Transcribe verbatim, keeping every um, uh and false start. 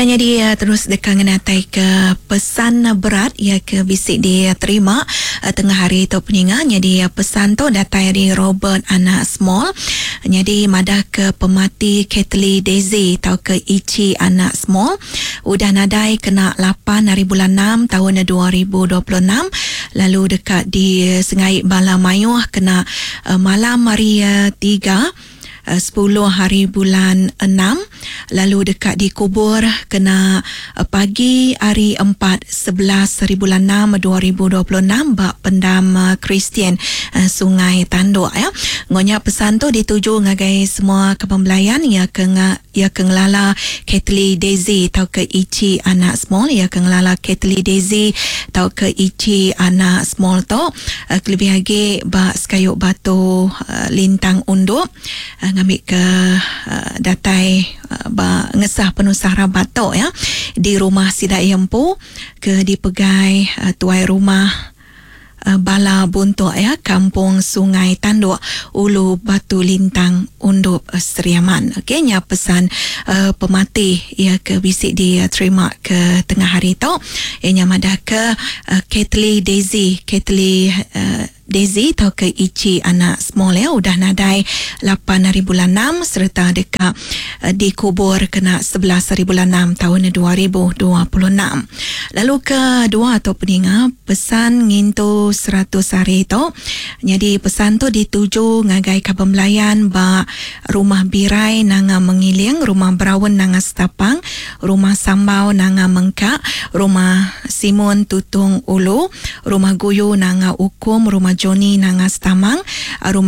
Jadi uh, terus dekat ngenatai ke pesan berat ya ke bisik dia terima uh, tengah hari tu peningat. Jadi uh, pesan tu datang dari Robert anak small. Jadi madah ke pemati Kathleen Daisy atau ke Ichi anak small. Udah nadai kena lapan hari bulan enam tahun dua ribu dua puluh enam. Lalu dekat di uh, Sengai Bala Mayuh kena uh, malam hari uh, tiga. Uh, sepuluh hari bulan enam. Lalu dekat di kubur kena uh, pagi hari empat sebelas hari bulan enam dua ribu dua puluh enam bak pendam uh, Kristian uh, Sungai Tanduk ya. Ngonya pesan tu dituju ngagai semua kepembelayan ya ke ya ke ngelala Kathleen Daisy atau ke Ichi anak small ya ke ngelala Kathleen Daisy atau ke Ichi anak small tu uh, lebih lagi bak sekayuk batu uh, lintang unduk uh, ngambil ke uh, datai uh, ba ngesah penusah rabat tu ya di rumah Sidak Yempu ke dipegai uh, tuai rumah uh, Bala Buntuk ya Kampung Sungai Tanduk Ulu Batu Lintang Undup uh, Seriaman. Okey nya pesan uh, pemati ya ke bisik dia terima ke tengah hari tu ianya madah ke uh, Kathleen Daisy Kathleen uh, Daisy atau ke Ichi anak small ya udah nadai lapan hari bulan enam serta dekat uh, dikubur kena sebelas hari bulan enam tahun dua ribu dua puluh enam. Lalu kedua atau peningat pesan ngintu seratus hari tu. Jadi pesan tu dituju ngagai kapembelayan ba rumah birai nanga mengiling, rumah berawan nanga setapang, rumah sambau nanga mengkak, rumah Simon tutung ulu, rumah guyu nanga ukum, rumah Johnny nanga setamang, rumah